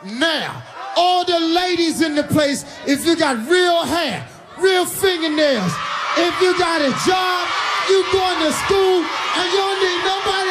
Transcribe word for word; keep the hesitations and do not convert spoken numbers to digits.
Now, all the ladies in the place, if you got real hair, real fingernails, if you got a job, you going to school, and you don't need nobody